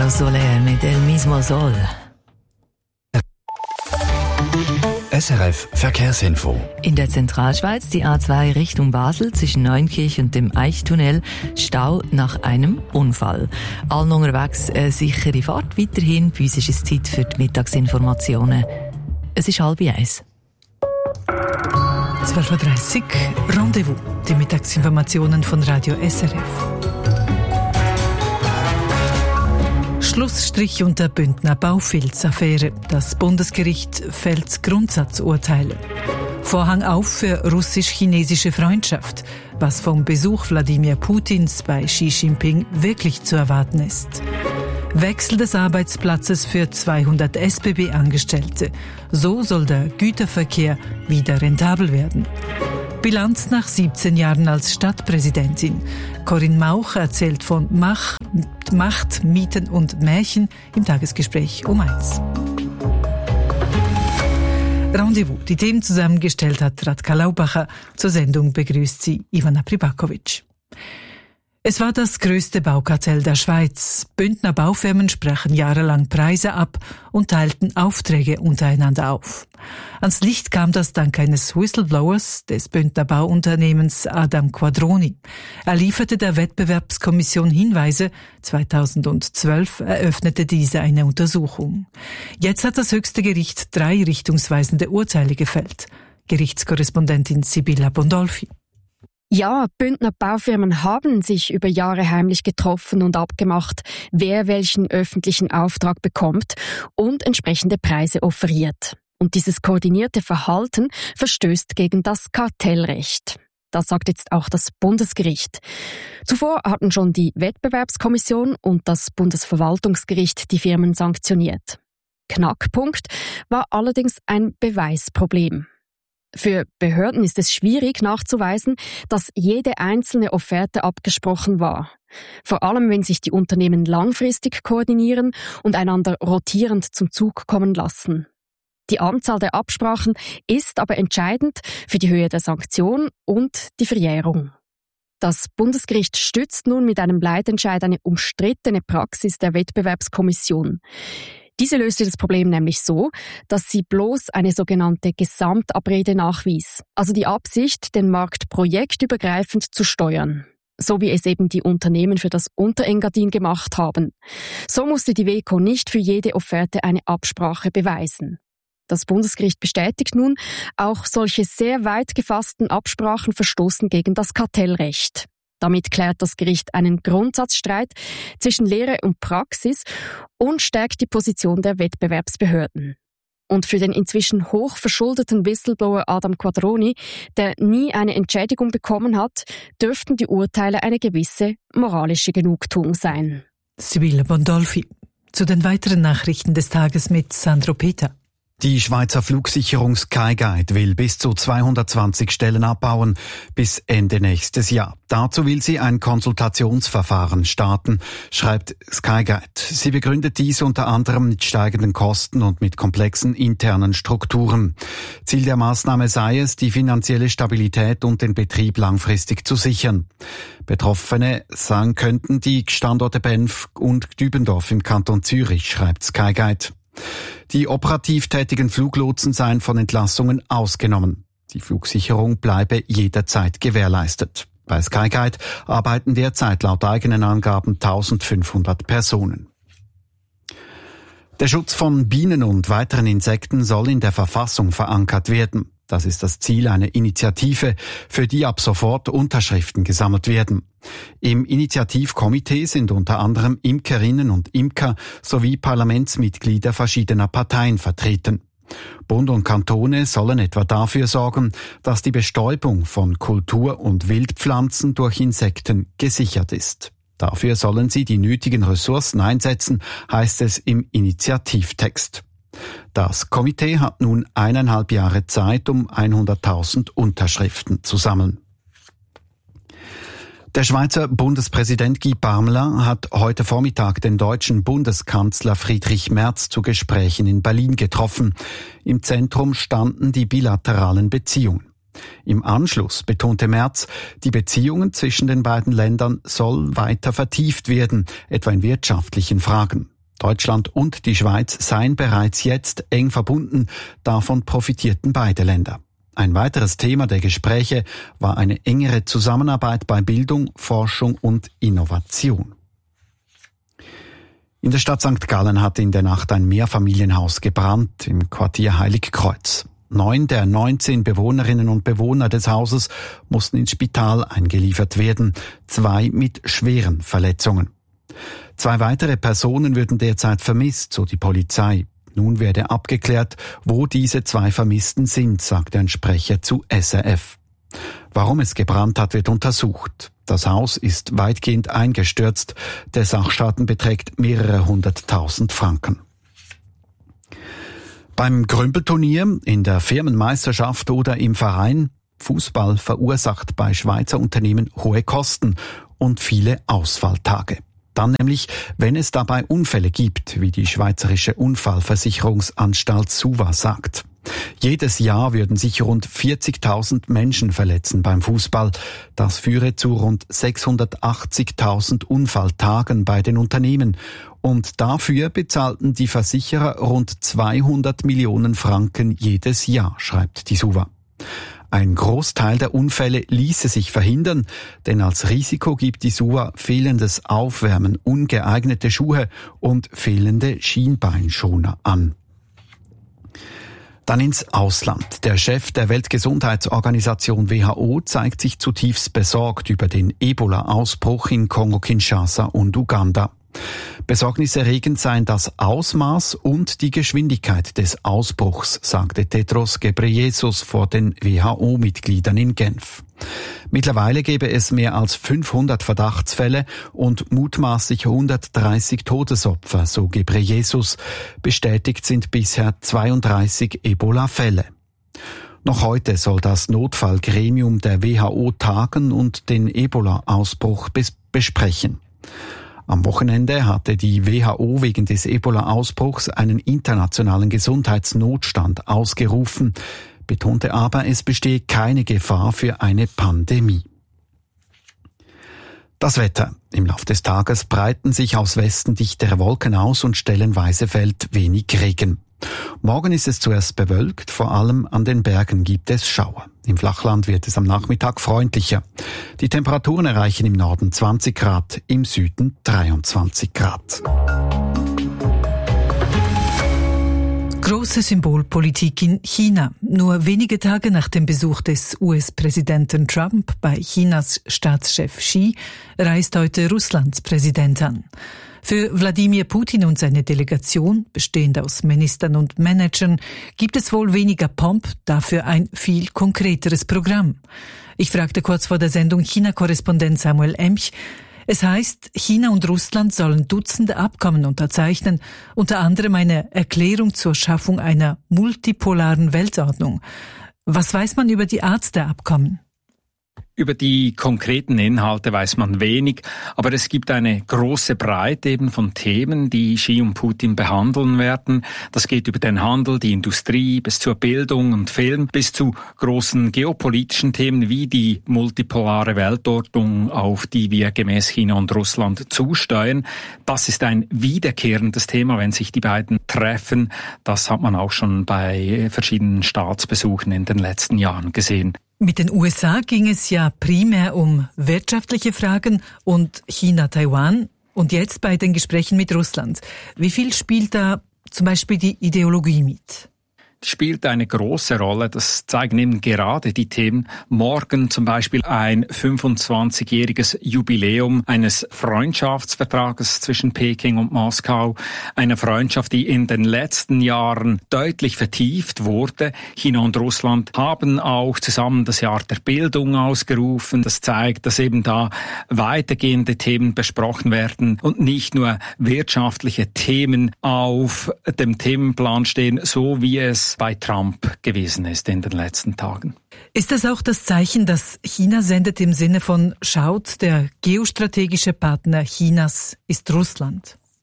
Álvaro Soler mit El mismo Sol. SRF Verkehrsinfo. In der Zentralschweiz die A2 Richtung Basel zwischen Neunkirch und dem Eichtunnel Stau nach einem Unfall. Allen unterwegs sichere Fahrt weiterhin. Bei uns ist es Zeit für die Mittagsinformationen. Es ist 12:30. 12:30 Uhr, Rendezvous, die Mittagsinformationen von Radio SRF. Schlussstrich unter Bündner Baufilz-Affäre. Das Bundesgericht fällt Grundsatzurteile. Vorhang auf für russisch-chinesische Freundschaft, was vom Besuch Wladimir Putins bei Xi Jinping wirklich zu erwarten ist. Wechsel des Arbeitsplatzes für 200 SBB-Angestellte. So soll der Güterverkehr wieder rentabel werden. Bilanz nach 17 Jahren als Stadtpräsidentin. Corinne Mauch erzählt von Macht, Mieten und Märchen im Tagesgespräch um 1. Rendezvous. Die Themen zusammengestellt hat Radka Laubacher. Zur Sendung begrüßt sie Ivana Pribakovic. Es war das größte Baukartell der Schweiz. Bündner Baufirmen sprachen jahrelang Preise ab und teilten Aufträge untereinander auf. Ans Licht kam das dank eines Whistleblowers des Bündner Bauunternehmens Adam Quadroni. Er lieferte der Wettbewerbskommission Hinweise. 2012 eröffnete diese eine Untersuchung. Jetzt hat das höchste Gericht 3 richtungsweisende Urteile gefällt. Gerichtskorrespondentin Sibylla Bondolfi. Ja, Bündner Baufirmen haben sich über Jahre heimlich getroffen und abgemacht, wer welchen öffentlichen Auftrag bekommt und entsprechende Preise offeriert. Und dieses koordinierte Verhalten verstößt gegen das Kartellrecht. Das sagt jetzt auch das Bundesgericht. Zuvor hatten schon die Wettbewerbskommission und das Bundesverwaltungsgericht die Firmen sanktioniert. Knackpunkt war allerdings ein Beweisproblem. Für Behörden ist es schwierig nachzuweisen, dass jede einzelne Offerte abgesprochen war. Vor allem, wenn sich die Unternehmen langfristig koordinieren und einander rotierend zum Zug kommen lassen. Die Anzahl der Absprachen ist aber entscheidend für die Höhe der Sanktion und die Verjährung. Das Bundesgericht stützt nun mit einem Leitentscheid eine umstrittene Praxis der Wettbewerbskommission. Diese löste das Problem nämlich so, dass sie bloß eine sogenannte Gesamtabrede nachwies, also die Absicht, den Markt projektübergreifend zu steuern, so wie es eben die Unternehmen für das Unterengadin gemacht haben. So musste die WEKO nicht für jede Offerte eine Absprache beweisen. Das Bundesgericht bestätigt nun, auch solche sehr weit gefassten Absprachen verstoßen gegen das Kartellrecht. Damit klärt das Gericht einen Grundsatzstreit zwischen Lehre und Praxis und stärkt die Position der Wettbewerbsbehörden. Und für den inzwischen hoch verschuldeten Whistleblower Adam Quadroni, der nie eine Entschädigung bekommen hat, dürften die Urteile eine gewisse moralische Genugtuung sein. Sibylla Bondolfi. Zu den weiteren Nachrichten des Tages mit Sandro Peter. Die Schweizer Flugsicherung Skyguide will bis zu 220 Stellen abbauen bis Ende nächstes Jahr. Dazu will sie ein Konsultationsverfahren starten, schreibt Skyguide. Sie begründet dies unter anderem mit steigenden Kosten und mit komplexen internen Strukturen. Ziel der Maßnahme sei es, die finanzielle Stabilität und den Betrieb langfristig zu sichern. Betroffene könnten die Standorte Benf und Dübendorf im Kanton Zürich, schreibt Skyguide. Die operativ tätigen Fluglotsen seien von Entlassungen ausgenommen. Die Flugsicherung bleibe jederzeit gewährleistet. Bei Skyguide arbeiten derzeit laut eigenen Angaben 1500 Personen. Der Schutz von Bienen und weiteren Insekten soll in der Verfassung verankert werden. Das ist das Ziel einer Initiative, für die ab sofort Unterschriften gesammelt werden. Im Initiativkomitee sind unter anderem Imkerinnen und Imker sowie Parlamentsmitglieder verschiedener Parteien vertreten. Bund und Kantone sollen etwa dafür sorgen, dass die Bestäubung von Kultur- und Wildpflanzen durch Insekten gesichert ist. Dafür sollen sie die nötigen Ressourcen einsetzen, heißt es im Initiativtext. Das Komitee hat nun 1,5 Jahre Zeit, um 100.000 Unterschriften zu sammeln. Der Schweizer Bundespräsident Guy Parmelin hat heute Vormittag den deutschen Bundeskanzler Friedrich Merz zu Gesprächen in Berlin getroffen. Im Zentrum standen die bilateralen Beziehungen. Im Anschluss betonte Merz, die Beziehungen zwischen den beiden Ländern sollen weiter vertieft werden, etwa in wirtschaftlichen Fragen. Deutschland und die Schweiz seien bereits jetzt eng verbunden, davon profitierten beide Länder. Ein weiteres Thema der Gespräche war eine engere Zusammenarbeit bei Bildung, Forschung und Innovation. In der Stadt St. Gallen hat in der Nacht ein Mehrfamilienhaus gebrannt im Quartier Heiligkreuz. 9 der 19 Bewohnerinnen und Bewohner des Hauses mussten ins Spital eingeliefert werden, 2 mit schweren Verletzungen. 2 weitere Personen würden derzeit vermisst, so die Polizei. Nun werde abgeklärt, wo diese 2 Vermissten sind, sagte ein Sprecher zu SRF. Warum es gebrannt hat, wird untersucht. Das Haus ist weitgehend eingestürzt. Der Sachschaden beträgt mehrere 100.000 Franken. Beim Grümpelturnier, in der Firmenmeisterschaft oder im Verein, Fußball verursacht bei Schweizer Unternehmen hohe Kosten und viele Ausfalltage. Dann nämlich, wenn es dabei Unfälle gibt, wie die Schweizerische Unfallversicherungsanstalt SUVA sagt. Jedes Jahr würden sich rund 40.000 Menschen verletzen beim Fußball. Das führe zu rund 680.000 Unfalltagen bei den Unternehmen. Und dafür bezahlten die Versicherer rund 200 Millionen Franken jedes Jahr, schreibt die SUVA. Ein Großteil der Unfälle ließe sich verhindern, denn als Risiko gibt die SUVA fehlendes Aufwärmen, ungeeignete Schuhe und fehlende Schienbeinschoner an. Dann ins Ausland. Der Chef der Weltgesundheitsorganisation WHO zeigt sich zutiefst besorgt über den Ebola-Ausbruch in Kongo-Kinshasa und Uganda. Besorgniserregend seien das Ausmaß und die Geschwindigkeit des Ausbruchs, sagte Tedros Ghebreyesus vor den WHO-Mitgliedern in Genf. Mittlerweile gebe es mehr als 500 Verdachtsfälle und mutmaßlich 130 Todesopfer, so Ghebreyesus. Bestätigt sind bisher 32 Ebola-Fälle. Noch heute soll das Notfallgremium der WHO tagen und den Ebola-Ausbruch besprechen. Am Wochenende hatte die WHO wegen des Ebola-Ausbruchs einen internationalen Gesundheitsnotstand ausgerufen, betonte aber, es bestehe keine Gefahr für eine Pandemie. Das Wetter. Im Laufe des Tages breiten sich aus Westen dichtere Wolken aus und stellenweise fällt wenig Regen. Morgen ist es zuerst bewölkt, vor allem an den Bergen gibt es Schauer. Im Flachland wird es am Nachmittag freundlicher. Die Temperaturen erreichen im Norden 20 Grad, im Süden 23 Grad. Große Symbolpolitik in China. Nur wenige Tage nach dem Besuch des US-Präsidenten Trump bei Chinas Staatschef Xi reist heute Russlands Präsident an. Für Wladimir Putin und seine Delegation, bestehend aus Ministern und Managern, gibt es wohl weniger Pomp, dafür ein viel konkreteres Programm. Ich fragte kurz vor der Sendung China-Korrespondent Samuel Emch. Es heißt, China und Russland sollen Dutzende Abkommen unterzeichnen, unter anderem eine Erklärung zur Schaffung einer multipolaren Weltordnung. Was weiß man über die Art der Abkommen? Über die konkreten Inhalte weiß man wenig, aber es gibt eine große Breite eben von Themen, die Xi und Putin behandeln werden. Das geht über den Handel, die Industrie, bis zur Bildung und Film, bis zu großen geopolitischen Themen wie die multipolare Weltordnung, auf die wir gemäß China und Russland zusteuern. Das ist ein wiederkehrendes Thema, wenn sich die beiden treffen. Das hat man auch schon bei verschiedenen Staatsbesuchen in den letzten Jahren gesehen. Mit den USA ging es ja primär um wirtschaftliche Fragen und China-Taiwan und jetzt bei den Gesprächen mit Russland. Wie viel spielt da zum Beispiel die Ideologie mit? Spielt eine große Rolle. Das zeigen eben gerade die Themen. Morgen zum Beispiel ein 25-jähriges Jubiläum eines Freundschaftsvertrages zwischen Peking und Moskau. Eine Freundschaft, die in den letzten Jahren deutlich vertieft wurde. China und Russland haben auch zusammen das Jahr der Bildung ausgerufen. Das zeigt, dass eben da weitergehende Themen besprochen werden und nicht nur wirtschaftliche Themen auf dem Themenplan stehen, so wie es bei Trump gewesen ist in den letzten Tagen. Ist das auch das Zeichen, das China sendet im Sinne von, schaut, der geostrategische Partner Chinas ist Russland?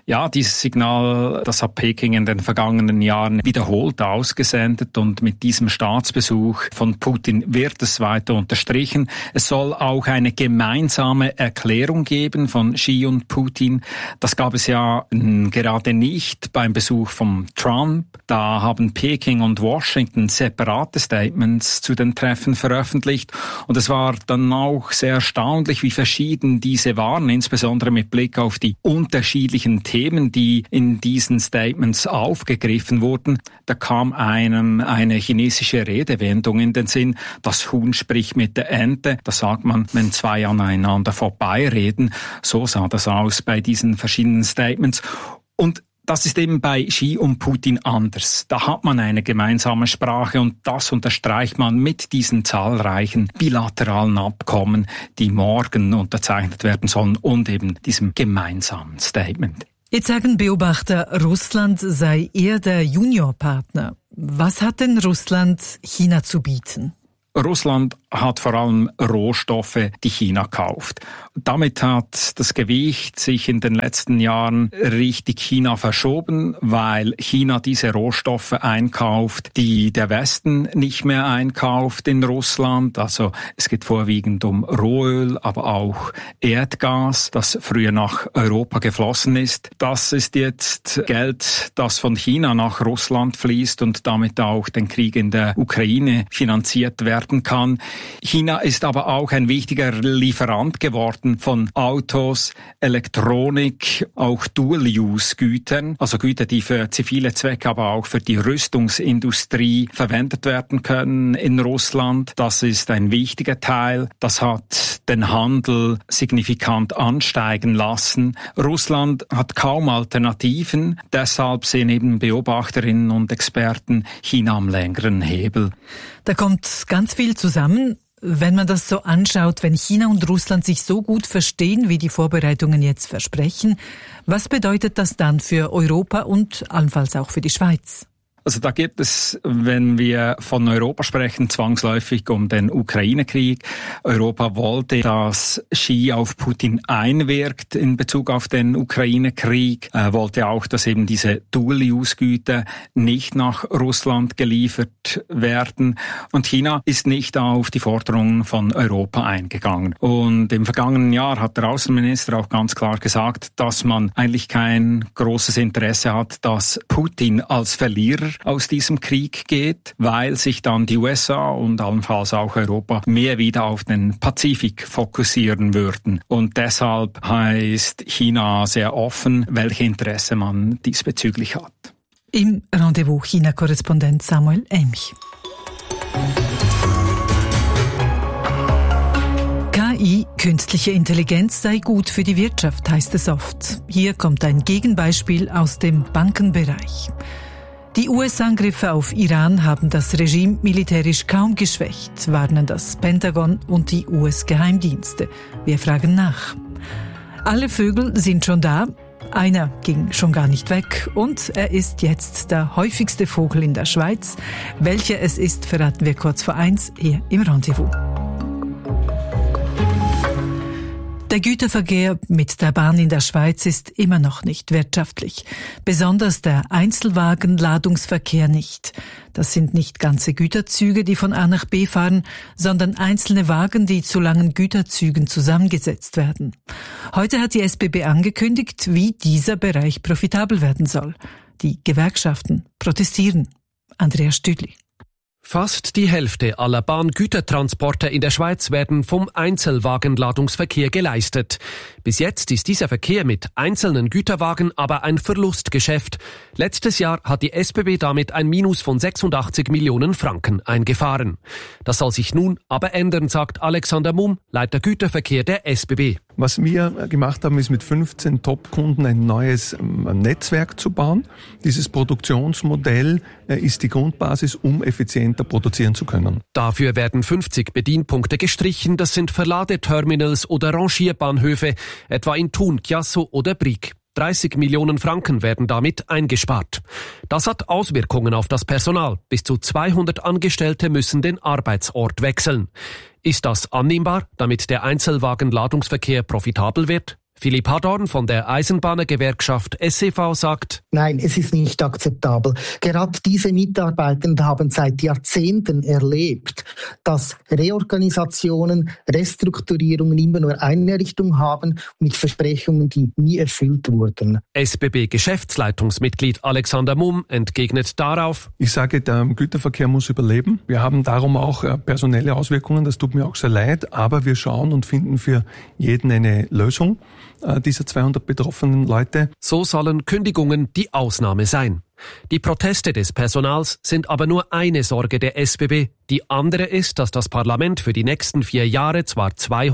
Ja, dieses Signal, das hat Peking in den vergangenen Jahren wiederholt ausgesendet und mit diesem Staatsbesuch von Putin wird es weiter unterstrichen. Es soll auch eine gemeinsame Erklärung geben von Xi und Putin. Das gab es ja gerade nicht beim Besuch von Trump. Da haben Peking und Washington separate Statements zu den Treffen veröffentlicht und es war dann auch sehr erstaunlich, wie verschieden diese waren, insbesondere mit Blick auf die unterschiedlichen Themen, die in diesen Statements aufgegriffen wurden. Da kam einem eine chinesische Redewendung in den Sinn, das Huhn spricht mit der Ente. Das sagt man, wenn zwei aneinander vorbeireden. So sah das aus bei diesen verschiedenen Statements. Und das ist eben bei Xi und Putin anders. Da hat man eine gemeinsame Sprache und das unterstreicht man mit diesen zahlreichen bilateralen Abkommen, die morgen unterzeichnet werden sollen und eben diesem gemeinsamen Statement. Jetzt sagen Beobachter, Russland sei eher der Juniorpartner. Was hat denn Russland China zu bieten? Russland hat vor allem Rohstoffe, die China kauft. Damit hat das Gewicht sich in den letzten Jahren Richtung China verschoben, weil China diese Rohstoffe einkauft, die der Westen nicht mehr einkauft in Russland. Also es geht vorwiegend um Rohöl, aber auch Erdgas, das früher nach Europa geflossen ist. Das ist jetzt Geld, das von China nach Russland fließt und damit auch den Krieg in der Ukraine finanziert werden kann. China ist aber auch ein wichtiger Lieferant geworden von Autos, Elektronik, auch Dual-Use-Gütern, also Güter, die für zivile Zwecke, aber auch für die Rüstungsindustrie verwendet werden können in Russland. Das ist ein wichtiger Teil. Das hat den Handel signifikant ansteigen lassen. Russland hat kaum Alternativen. Deshalb sehen eben Beobachterinnen und Experten China am längeren Hebel. Da kommt ganz viel zusammen. Wenn man das so anschaut, wenn China und Russland sich so gut verstehen, wie die Vorbereitungen jetzt versprechen, was bedeutet das dann für Europa und allenfalls auch für die Schweiz? Also da geht es, wenn wir von Europa sprechen, zwangsläufig um den Ukraine-Krieg. Europa wollte, dass Xi auf Putin einwirkt in Bezug auf den Ukraine-Krieg, wollte auch, dass eben diese Dual-Use-Güter nicht nach Russland geliefert werden. Und China ist nicht auf die Forderungen von Europa eingegangen. Und im vergangenen Jahr hat der Außenminister auch ganz klar gesagt, dass man eigentlich kein großes Interesse hat, dass Putin als Verlierer aus diesem Krieg geht, weil sich dann die USA und allenfalls auch Europa mehr wieder auf den Pazifik fokussieren würden. Und deshalb heißt China sehr offen, welche Interesse man diesbezüglich hat. Im Rendezvous China-Korrespondent Samuel Emch. KI, künstliche Intelligenz, sei gut für die Wirtschaft, heißt es oft. Hier kommt ein Gegenbeispiel aus dem Bankenbereich. Die US-Angriffe auf Iran haben das Regime militärisch kaum geschwächt, warnen das Pentagon und die US-Geheimdienste. Wir fragen nach. Alle Vögel sind schon da, einer ging schon gar nicht weg und er ist jetzt der häufigste Vogel in der Schweiz. Welcher es ist, verraten wir kurz vor 1 hier im Rendezvous. Der Güterverkehr mit der Bahn in der Schweiz ist immer noch nicht wirtschaftlich. Besonders der Einzelwagenladungsverkehr nicht. Das sind nicht ganze Güterzüge, die von A nach B fahren, sondern einzelne Wagen, die zu langen Güterzügen zusammengesetzt werden. Heute hat die SBB angekündigt, wie dieser Bereich profitabel werden soll. Die Gewerkschaften protestieren. Andreas Stüdli. Fast die Hälfte aller Bahngütertransporte in der Schweiz werden vom Einzelwagenladungsverkehr geleistet. Bis jetzt ist dieser Verkehr mit einzelnen Güterwagen aber ein Verlustgeschäft. Letztes Jahr hat die SBB damit ein Minus von 86 Millionen Franken eingefahren. Das soll sich nun aber ändern, sagt Alexander Mumm, Leiter Güterverkehr der SBB. Was wir gemacht haben, ist mit 15 Top-Kunden ein neues Netzwerk zu bauen. Dieses Produktionsmodell ist die Grundbasis, um effizienter produzieren zu können. Dafür werden 50 Bedienpunkte gestrichen. Das sind Verladeterminals oder Rangierbahnhöfe, etwa in Thun, Chiasso oder Brieg. 30 Millionen Franken werden damit eingespart. Das hat Auswirkungen auf das Personal. Bis zu 200 Angestellte müssen den Arbeitsort wechseln. Ist das annehmbar, damit der Einzelwagenladungsverkehr profitabel wird? Philipp Hadorn von der Eisenbahnergewerkschaft SEV sagt: Nein, es ist nicht akzeptabel. Gerade diese Mitarbeitenden haben seit Jahrzehnten erlebt, dass Reorganisationen, Restrukturierungen immer nur eine Richtung haben, mit Versprechungen, die nie erfüllt wurden. SBB-Geschäftsleitungsmitglied Alexander Mumm entgegnet darauf: Ich sage, der Güterverkehr muss überleben. Wir haben darum auch personelle Auswirkungen, das tut mir auch sehr leid, aber wir schauen und finden für jeden eine Lösung dieser 200 betroffenen Leute. So sollen Kündigungen die Ausnahme sein. Die Proteste des Personals sind aber nur eine Sorge der SBB. Die andere ist, dass das Parlament für die nächsten 4 Jahre zwar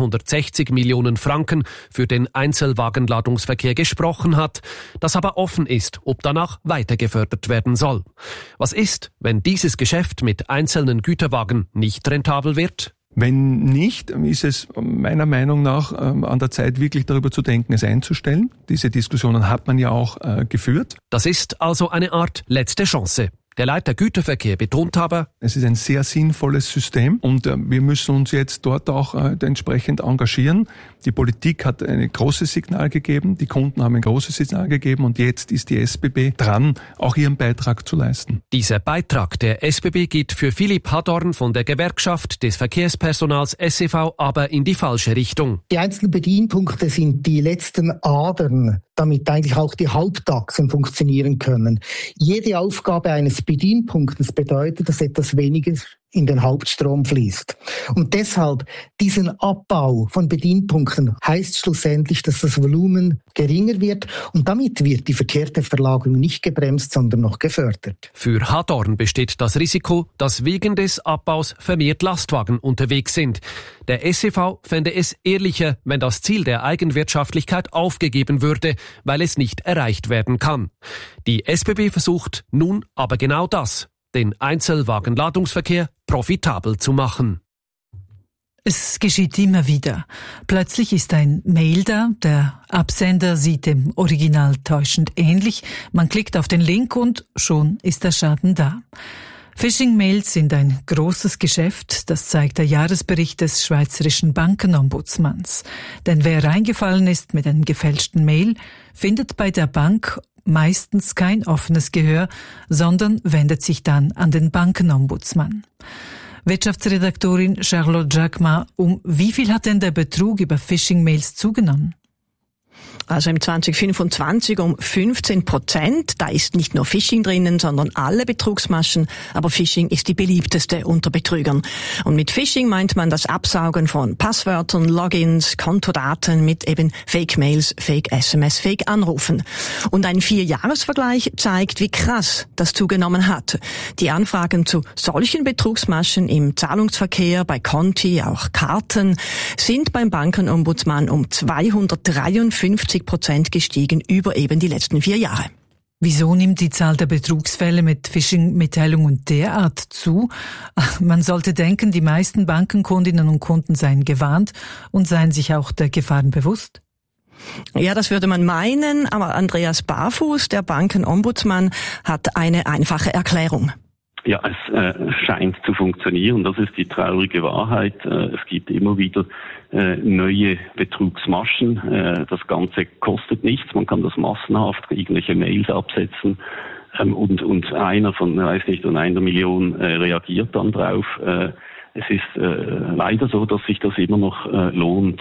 260 Millionen Franken für den Einzelwagenladungsverkehr gesprochen hat, das aber offen ist, ob danach weiter gefördert werden soll. Was ist, wenn dieses Geschäft mit einzelnen Güterwagen nicht rentabel wird? Wenn nicht, ist es meiner Meinung nach an der Zeit, wirklich darüber zu denken, es einzustellen. Diese Diskussionen hat man ja auch geführt. Das ist also eine Art letzte Chance. Der Leiter Güterverkehr betont aber: Es ist ein sehr sinnvolles System und wir müssen uns jetzt dort auch entsprechend engagieren. Die Politik hat ein großes Signal gegeben, die Kunden haben ein großes Signal gegeben und jetzt ist die SBB dran, auch ihren Beitrag zu leisten. Dieser Beitrag der SBB geht für Philipp Hadorn von der Gewerkschaft des Verkehrspersonals SEV aber in die falsche Richtung. Die einzelnen Bedienpunkte sind die letzten Adern, damit eigentlich auch die Hauptachsen funktionieren können. Jede Aufgabe eines Bedienpunktes bedeutet, dass etwas weniger in den Hauptstrom fließt. Und deshalb diesen Abbau von Bedienpunkten heißt schlussendlich, dass das Volumen geringer wird und damit wird die verkehrte Verlagerung nicht gebremst, sondern noch gefördert. Für Hadorn besteht das Risiko, dass wegen des Abbaus vermehrt Lastwagen unterwegs sind. Der SEV fände es ehrlicher, wenn das Ziel der Eigenwirtschaftlichkeit aufgegeben würde, weil es nicht erreicht werden kann. Die SBB versucht nun aber genau das: den Einzelwagenladungsverkehr profitabel zu machen. Es geschieht immer wieder. Plötzlich ist ein Mail da, der Absender sieht dem Original täuschend ähnlich, man klickt auf den Link und schon ist der Schaden da. Phishing-Mails sind ein großes Geschäft, das zeigt der Jahresbericht des Schweizerischen Bankenombudsmanns. Denn wer reingefallen ist mit einem gefälschten Mail, findet bei der Bank meistens kein offenes Gehör, sondern wendet sich dann an den Bankenombudsmann. Wirtschaftsredaktorin Charlotte Jacquemart, um wie viel hat denn der Betrug über Phishing-Mails zugenommen? Also im 2025 um 15%. Da ist nicht nur Phishing drinnen, sondern alle Betrugsmaschen. Aber Phishing ist die beliebteste unter Betrügern. Und mit Phishing meint man das Absaugen von Passwörtern, Logins, Kontodaten mit eben Fake-Mails, Fake-SMS, Fake-Anrufen. Und ein 4-Jahres-Vergleich zeigt, wie krass das zugenommen hat. Die Anfragen zu solchen Betrugsmaschen im Zahlungsverkehr, bei Konti, auch Karten, sind beim Bankenombudsmann um 253% gestiegen über eben die letzten 4 Jahre. Wieso nimmt die Zahl der Betrugsfälle mit Phishing-Mitteilungen derart zu? Man sollte denken, die meisten Bankenkundinnen und Kunden seien gewarnt und seien sich auch der Gefahren bewusst. Ja, das würde man meinen, aber Andreas Barfuß, der Bankenombudsmann, hat eine einfache Erklärung. Ja, es scheint zu funktionieren. Das ist die traurige Wahrheit. Es gibt immer wieder neue Betrugsmaschen. Das Ganze kostet nichts. Man kann das massenhaft irgendwelche Mails absetzen. Und einer von, einer Million reagiert dann drauf. Es ist leider so, dass sich das immer noch lohnt.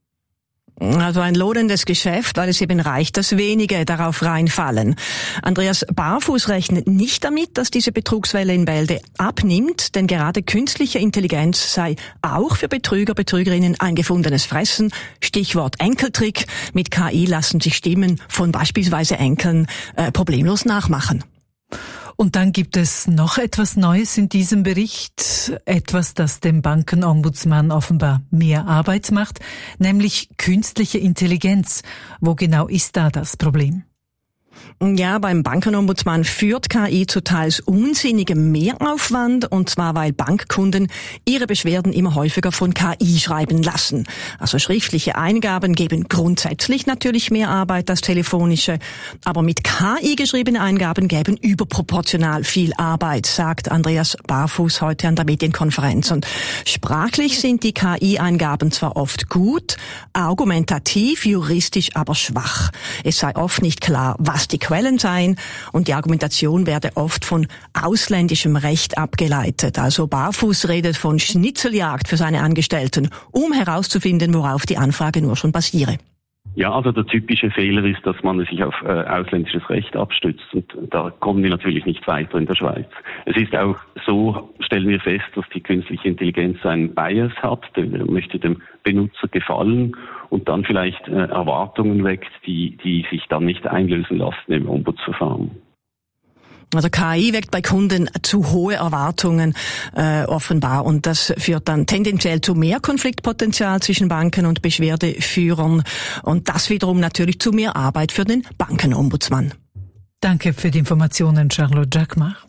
Also ein lohnendes Geschäft, weil es eben reicht, dass wenige darauf reinfallen. Andreas Barfuß rechnet nicht damit, dass diese Betrugswelle in Bälde abnimmt, denn gerade künstliche Intelligenz sei auch für Betrüger, Betrügerinnen ein gefundenes Fressen. Stichwort Enkeltrick. Mit KI lassen sich Stimmen von beispielsweise Enkeln problemlos nachmachen. Und dann gibt es noch etwas Neues in diesem Bericht, etwas, das dem Bankenombudsmann offenbar mehr Arbeit macht, nämlich künstliche Intelligenz. Wo genau ist da das Problem? Ja, beim Bankenombudsmann führt KI zu teils unsinnigem Mehraufwand, und zwar weil Bankkunden ihre Beschwerden immer häufiger von KI schreiben lassen. Also schriftliche Eingaben geben grundsätzlich natürlich mehr Arbeit als telefonische, aber mit KI geschriebene Eingaben geben überproportional viel Arbeit, sagt Andreas Barfuß heute an der Medienkonferenz. Und sprachlich sind die KI-Eingaben zwar oft gut, argumentativ, juristisch aber schwach. Es sei oft nicht klar, was die Quellen seien, und die Argumentation werde oft von ausländischem Recht abgeleitet. Also Barfuß redet von Schnitzeljagd für seine Angestellten, um herauszufinden, worauf die Anfrage nur schon basiere. Ja, also der typische Fehler ist, dass man sich auf ausländisches Recht abstützt, und da kommen wir natürlich nicht weiter in der Schweiz. Es ist auch so, stellen wir fest, dass die künstliche Intelligenz einen Bias hat, der möchte dem Benutzer gefallen und dann vielleicht Erwartungen weckt, die sich dann nicht einlösen lassen im Ombudsverfahren. Also KI weckt bei Kunden zu hohe Erwartungen offenbar, und das führt dann tendenziell zu mehr Konfliktpotenzial zwischen Banken und Beschwerdeführern, und das wiederum natürlich zu mehr Arbeit für den Bankenombudsmann. Danke für die Informationen, Charlotte Jacquemart.